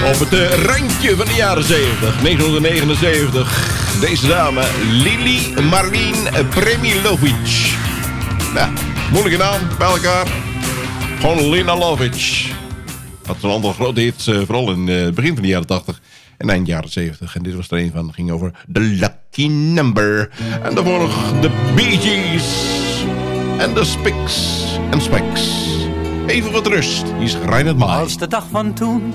Op het randje van de jaren 70, 1979. Deze dame, Lili Marleen Premilovic. Nou, moeilijke naam bij elkaar. Gewoon Lina Lovic. Had een andere grote hits, vooral in het begin van de jaren 80 en eind jaren 70. En dit was er een van, ging over The Lucky Number. En daarvoor nog de Bee Gees en de Spicks en Specks. Even wat rust, hier is Reinhard Maai. Als de dag van toen